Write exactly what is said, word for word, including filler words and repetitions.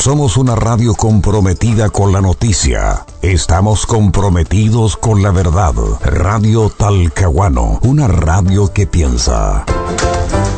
Somos una radio comprometida con la noticia. Estamos comprometidos con la verdad. Radio Talcahuano, una radio que piensa.